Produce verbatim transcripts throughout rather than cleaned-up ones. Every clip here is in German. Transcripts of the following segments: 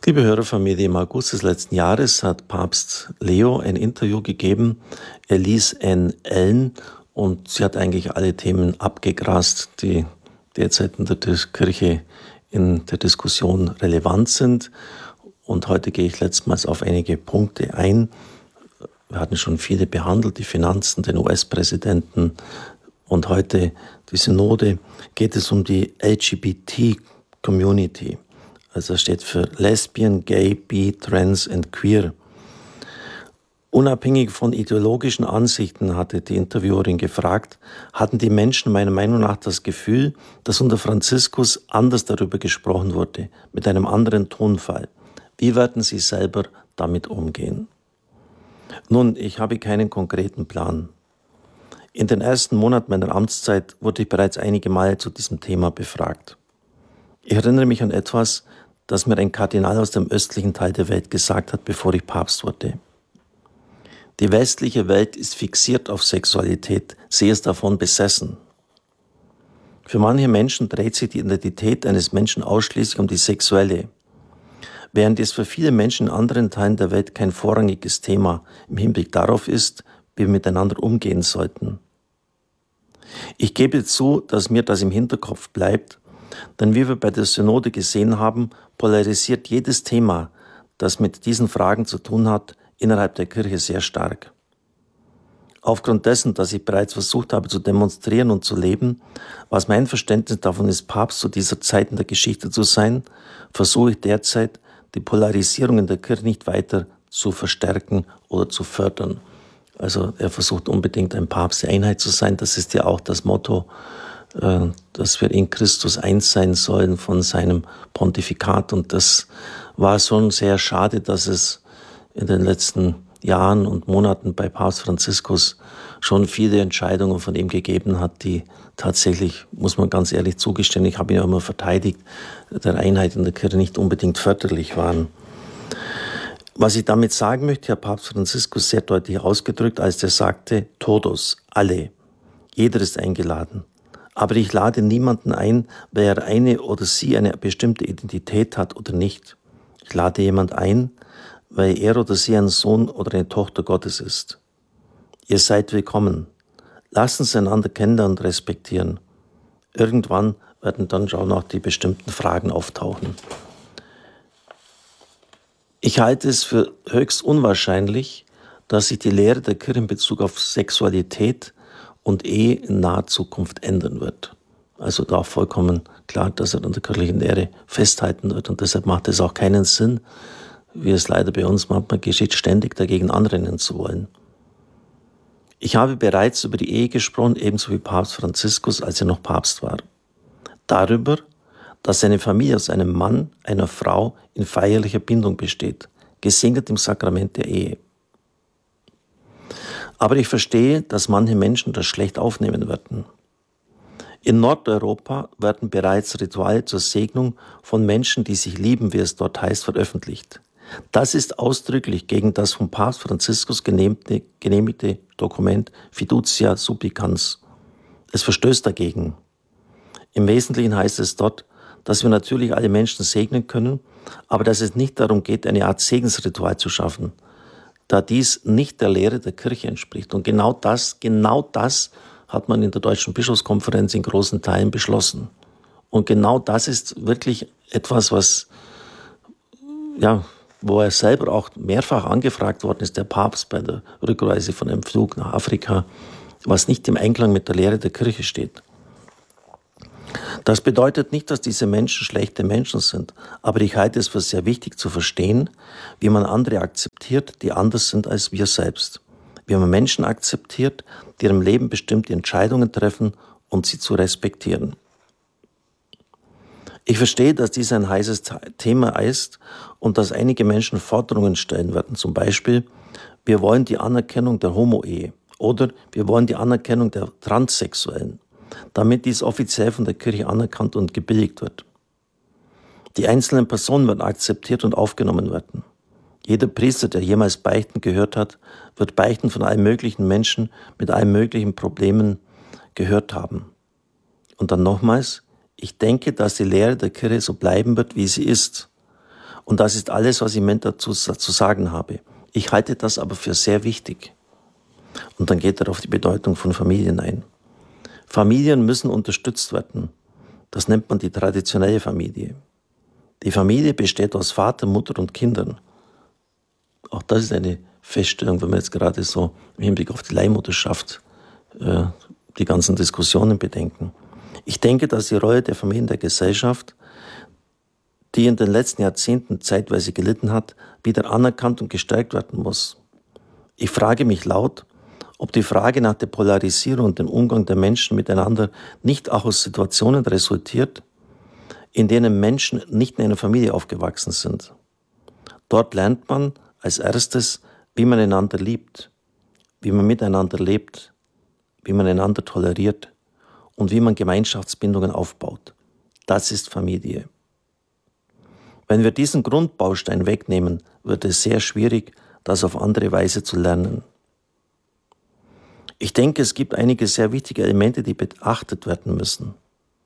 Liebe Hörerfamilie, im August des letzten Jahres hat Papst Leo ein Interview gegeben. Er ließ Anne Ellen und sie hat eigentlich alle Themen abgegrast, die derzeit in der Kirche in der Diskussion relevant sind. Und heute gehe ich letztmals auf einige Punkte ein. Wir hatten schon viele behandelt, die Finanzen, den U S-Präsidenten und heute die Synode. Geht es um die L G B T-Community. Also das steht für Lesbian, Gay, Bi, Trans und Queer. Unabhängig von ideologischen Ansichten, hatte die Interviewerin gefragt, hatten die Menschen meiner Meinung nach das Gefühl, dass unter Franziskus anders darüber gesprochen wurde, mit einem anderen Tonfall. Wie werden sie selber damit umgehen? Nun, ich habe keinen konkreten Plan. In den ersten Monaten meiner Amtszeit wurde ich bereits einige Male zu diesem Thema befragt. Ich erinnere mich an etwas, das mir ein Kardinal aus dem östlichen Teil der Welt gesagt hat, bevor ich Papst wurde. Die westliche Welt ist fixiert auf Sexualität, sie ist davon besessen. Für manche Menschen dreht sich die Identität eines Menschen ausschließlich um die sexuelle, während es für viele Menschen in anderen Teilen der Welt kein vorrangiges Thema im Hinblick darauf ist, wie wir miteinander umgehen sollten. Ich gebe zu, dass mir das im Hinterkopf bleibt, denn wie wir bei der Synode gesehen haben, polarisiert jedes Thema, das mit diesen Fragen zu tun hat, innerhalb der Kirche sehr stark. Aufgrund dessen, dass ich bereits versucht habe zu demonstrieren und zu leben, was mein Verständnis davon ist, Papst zu dieser Zeit in der Geschichte zu sein, versuche ich derzeit, die Polarisierung in der Kirche nicht weiter zu verstärken oder zu fördern. Also er versucht unbedingt ein Papst der Einheit zu sein. Das ist ja auch das Motto, dass wir in Christus eins sein sollen von seinem Pontifikat. Und das war schon sehr schade, dass es in den letzten Jahren und Monaten bei Papst Franziskus schon viele Entscheidungen von ihm gegeben hat, die tatsächlich, muss man ganz ehrlich zugestehen, ich habe ihn ja immer verteidigt, der Einheit in der Kirche nicht unbedingt förderlich waren. Was ich damit sagen möchte, hat Papst Franziskus sehr deutlich ausgedrückt, als er sagte, todos, alle, jeder ist eingeladen. Aber ich lade niemanden ein, weil er eine oder sie eine bestimmte Identität hat oder nicht. Ich lade jemand ein, weil er oder sie ein Sohn oder eine Tochter Gottes ist. Ihr seid willkommen. Lassen Sie einander kennenlernen und respektieren. Irgendwann werden dann schon noch die bestimmten Fragen auftauchen. Ich halte es für höchst unwahrscheinlich, dass sich die Lehre der Kirche in Bezug auf Sexualität und Ehe in naher Zukunft ändern wird. Also da vollkommen klar, dass er an der kirchlichen Lehre festhalten wird und deshalb macht es auch keinen Sinn, wie es leider bei uns manchmal geschieht, ständig dagegen anrennen zu wollen. Ich habe bereits über die Ehe gesprochen, ebenso wie Papst Franziskus, als er noch Papst war. Darüber, dass eine Familie aus einem Mann, einer Frau in feierlicher Bindung besteht, gesegnet im Sakrament der Ehe. Aber ich verstehe, dass manche Menschen das schlecht aufnehmen werden. In Nordeuropa werden bereits Rituale zur Segnung von Menschen, die sich lieben, wie es dort heißt, veröffentlicht. Das ist ausdrücklich gegen das von Papst Franziskus genehmigte, genehmigte Dokument Fiducia Supplicans. Es verstößt dagegen. Im Wesentlichen heißt es dort, dass wir natürlich alle Menschen segnen können, aber dass es nicht darum geht, eine Art Segensritual zu schaffen, da dies nicht der Lehre der Kirche entspricht. Und genau das, genau das hat man in der Deutschen Bischofskonferenz in großen Teilen beschlossen. Und genau das ist wirklich etwas, was, ja, wo er selber auch mehrfach angefragt worden ist, der Papst bei der Rückreise von einem Flug nach Afrika, was nicht im Einklang mit der Lehre der Kirche steht. Das bedeutet nicht, dass diese Menschen schlechte Menschen sind, aber ich halte es für sehr wichtig zu verstehen, wie man andere akzeptiert, die anders sind als wir selbst. Wie man Menschen akzeptiert, die ihrem Leben bestimmte Entscheidungen treffen und sie zu respektieren. Ich verstehe, dass dies ein heißes Thema ist und dass einige Menschen Forderungen stellen werden. Zum Beispiel, wir wollen die Anerkennung der Homo-Ehe oder wir wollen die Anerkennung der Transsexuellen, damit dies offiziell von der Kirche anerkannt und gebilligt wird. Die einzelnen Personen werden akzeptiert und aufgenommen werden. Jeder Priester, der jemals Beichten gehört hat, wird Beichten von allen möglichen Menschen mit allen möglichen Problemen gehört haben. Und dann nochmals, ich denke, dass die Lehre der Kirche so bleiben wird, wie sie ist. Und das ist alles, was ich im Moment dazu zu sagen habe. Ich halte das aber für sehr wichtig. Und dann geht er auf die Bedeutung von Familien ein. Familien müssen unterstützt werden. Das nennt man die traditionelle Familie. Die Familie besteht aus Vater, Mutter und Kindern. Auch das ist eine Feststellung, wenn wir jetzt gerade so im Hinblick auf die Leihmutterschaft äh, die ganzen Diskussionen bedenken. Ich denke, dass die Rolle der Familie in der Gesellschaft, die in den letzten Jahrzehnten zeitweise gelitten hat, wieder anerkannt und gestärkt werden muss. Ich frage mich laut, ob die Frage nach der Polarisierung und dem Umgang der Menschen miteinander nicht auch aus Situationen resultiert, in denen Menschen nicht in einer Familie aufgewachsen sind. Dort lernt man als erstes, wie man einander liebt, wie man miteinander lebt, wie man einander toleriert und wie man Gemeinschaftsbindungen aufbaut. Das ist Familie. Wenn wir diesen Grundbaustein wegnehmen, wird es sehr schwierig, das auf andere Weise zu lernen. Ich denke, es gibt einige sehr wichtige Elemente, die beachtet werden müssen.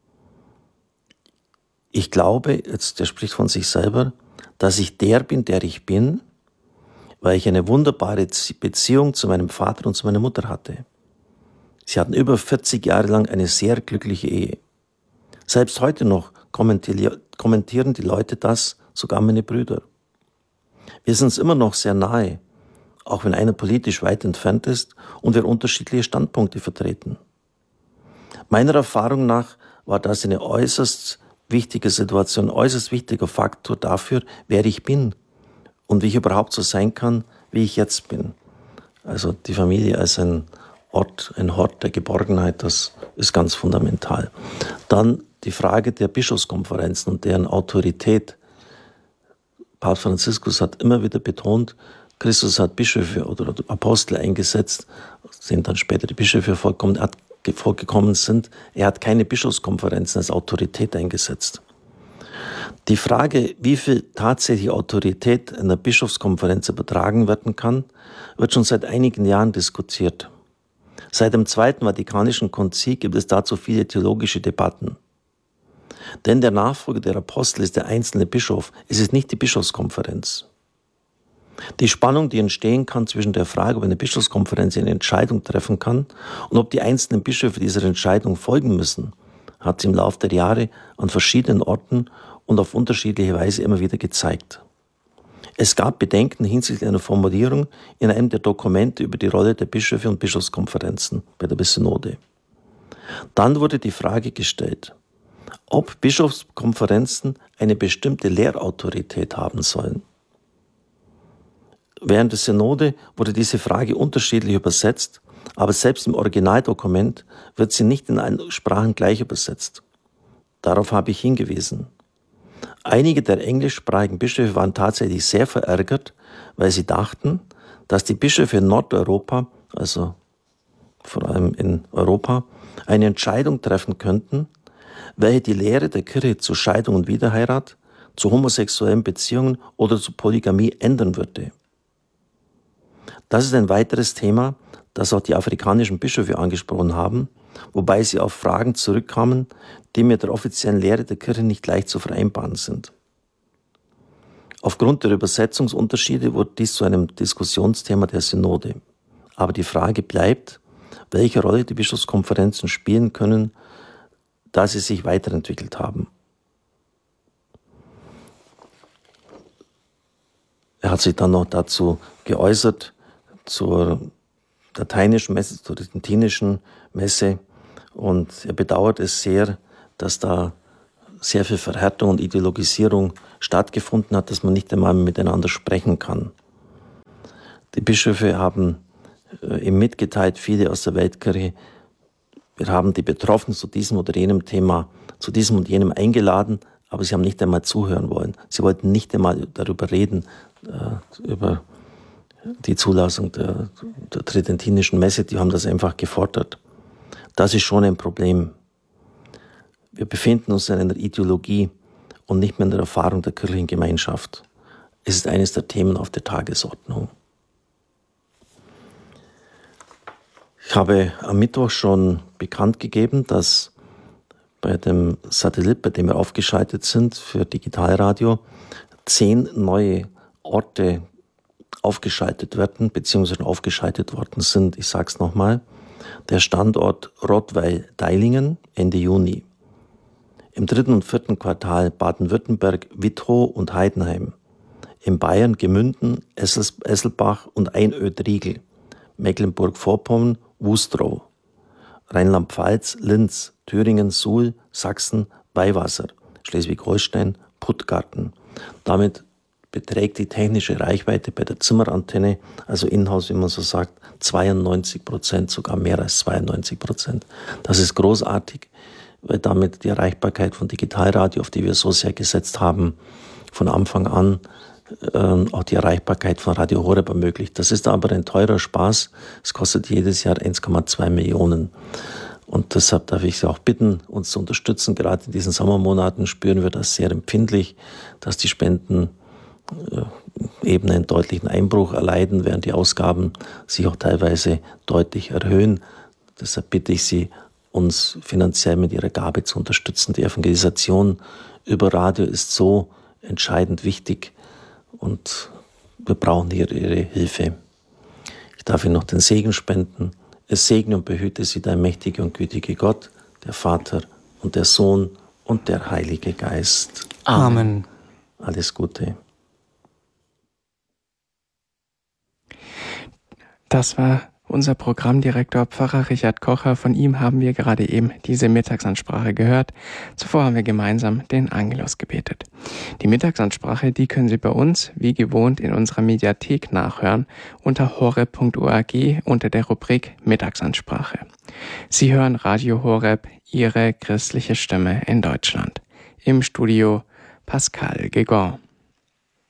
Ich glaube, jetzt der spricht von sich selber, dass ich der bin, der ich bin, weil ich eine wunderbare Beziehung zu meinem Vater und zu meiner Mutter hatte. Sie hatten über vierzig Jahre lang eine sehr glückliche Ehe. Selbst heute noch kommentieren die Leute das, sogar meine Brüder. Wir sind uns immer noch sehr nahe, auch wenn einer politisch weit entfernt ist und wir unterschiedliche Standpunkte vertreten. Meiner Erfahrung nach war das eine äußerst wichtige Situation, äußerst wichtiger Faktor dafür, wer ich bin und wie ich überhaupt so sein kann, wie ich jetzt bin. Also die Familie als ein Ort, ein Hort der Geborgenheit, das ist ganz fundamental. Dann die Frage der Bischofskonferenzen und deren Autorität. Papst Franziskus hat immer wieder betont, Christus hat Bischöfe oder Apostel eingesetzt, sind dann später die Bischöfe vorgekommen sind. Er hat keine Bischofskonferenzen als Autorität eingesetzt. Die Frage, wie viel tatsächliche Autorität in der Bischofskonferenz übertragen werden kann, wird schon seit einigen Jahren diskutiert. Seit dem Zweiten Vatikanischen Konzil gibt es dazu viele theologische Debatten. Denn der Nachfolger der Apostel ist der einzelne Bischof, es ist nicht die Bischofskonferenz. Die Spannung, die entstehen kann zwischen der Frage, ob eine Bischofskonferenz eine Entscheidung treffen kann und ob die einzelnen Bischöfe dieser Entscheidung folgen müssen, hat sie im Laufe der Jahre an verschiedenen Orten und auf unterschiedliche Weise immer wieder gezeigt. Es gab Bedenken hinsichtlich einer Formulierung in einem der Dokumente über die Rolle der Bischöfe und Bischofskonferenzen bei der Synode. Dann wurde die Frage gestellt, ob Bischofskonferenzen eine bestimmte Lehrautorität haben sollen. Während der Synode wurde diese Frage unterschiedlich übersetzt, aber selbst im Originaldokument wird sie nicht in allen Sprachen gleich übersetzt. Darauf habe ich hingewiesen. Einige der englischsprachigen Bischöfe waren tatsächlich sehr verärgert, weil sie dachten, dass die Bischöfe in Nordeuropa, also vor allem in Europa, eine Entscheidung treffen könnten, welche die Lehre der Kirche zu Scheidung und Wiederheirat, zu homosexuellen Beziehungen oder zu Polygamie ändern würde. Das ist ein weiteres Thema, das auch die afrikanischen Bischöfe angesprochen haben, wobei sie auf Fragen zurückkamen, die mit der offiziellen Lehre der Kirche nicht leicht zu vereinbaren sind. Aufgrund der Übersetzungsunterschiede wurde dies zu einem Diskussionsthema der Synode. Aber die Frage bleibt, welche Rolle die Bischofskonferenzen spielen können, da sie sich weiterentwickelt haben. Er hat sich dann noch dazu geäußert, zur lateinischen Messe, zur tridentinischen Messe, und er bedauert es sehr, dass da sehr viel Verhärtung und Ideologisierung stattgefunden hat, dass man nicht einmal miteinander sprechen kann. Die Bischöfe haben äh, ihm mitgeteilt, viele aus der Weltkirche, wir haben die Betroffenen zu diesem oder jenem Thema, zu diesem und jenem eingeladen, aber sie haben nicht einmal zuhören wollen. Sie wollten nicht einmal darüber reden, äh, über die Zulassung der, der tridentinischen Messe, die haben das einfach gefordert. Das ist schon ein Problem. Wir befinden uns in einer Ideologie und nicht mehr in der Erfahrung der kirchlichen Gemeinschaft. Es ist eines der Themen auf der Tagesordnung. Ich habe am Mittwoch schon bekannt gegeben, dass bei dem Satellit, bei dem wir aufgeschaltet sind für Digitalradio, zehn neue Orte aufgeschaltet werden, beziehungsweise aufgeschaltet worden sind. Ich sage es nochmal. Der Standort Rottweil-Deilingen Ende Juni. Im dritten und vierten Quartal Baden-Württemberg, Wittrow und Heidenheim. In Bayern Gemünden, Essels, Esselbach und Einöd-Riegel. Mecklenburg-Vorpommern, Wustrow. Rheinland-Pfalz, Linz, Thüringen, Suhl, Sachsen, Weihwasser. Schleswig-Holstein, Puttgarten. Damit beträgt die technische Reichweite bei der Zimmerantenne, also Inhouse, wie man so sagt, zweiundneunzig Prozent, sogar mehr als zweiundneunzig Prozent. Das ist großartig, weil damit die Erreichbarkeit von Digitalradio, auf die wir so sehr gesetzt haben, von Anfang an äh, auch die Erreichbarkeit von Radio Horeb ermöglicht. Das ist aber ein teurer Spaß. Es kostet jedes Jahr eins Komma zwei Millionen. Und deshalb darf ich Sie auch bitten, uns zu unterstützen. Gerade in diesen Sommermonaten spüren wir das sehr empfindlich, dass die Spenden eben einen deutlichen Einbruch erleiden, während die Ausgaben sich auch teilweise deutlich erhöhen. Deshalb bitte ich Sie, uns finanziell mit Ihrer Gabe zu unterstützen. Die Evangelisation über Radio ist so entscheidend wichtig und wir brauchen hier Ihre Hilfe. Ich darf Ihnen noch den Segen spenden. Es segne und behüte Sie der mächtige und gütige Gott, der Vater und der Sohn und der Heilige Geist. Amen. Alles Gute. Das war unser Programmdirektor Pfarrer Richard Kocher. Von ihm haben wir gerade eben diese Mittagsansprache gehört. Zuvor haben wir gemeinsam den Angelus gebetet. Die Mittagsansprache, die können Sie bei uns, wie gewohnt, in unserer Mediathek nachhören unter horeb punkt org unter der Rubrik Mittagsansprache. Sie hören Radio Horeb, Ihre christliche Stimme in Deutschland. Im Studio Pascal Gegon.